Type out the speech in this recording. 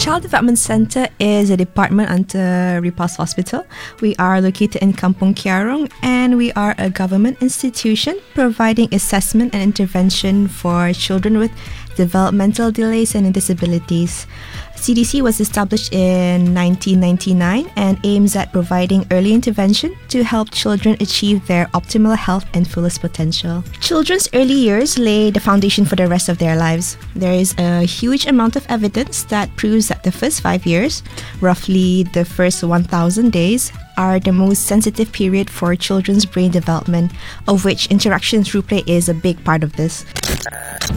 Child Development Centre is a department under Repulse Hospital. We are located in Kampung Kiarung and we are a government institution providing assessment and intervention for children with developmental delays and disabilities. CDC was established in 1999 and aims at providing early intervention to help children achieve their optimal health and fullest potential. Children's early years lay the foundation for the rest of their lives. There is a huge amount of evidence that proves that the first 5 years, roughly the first 1,000 days, are the most sensitive period for children's brain development, of which interaction through play is a big part of this.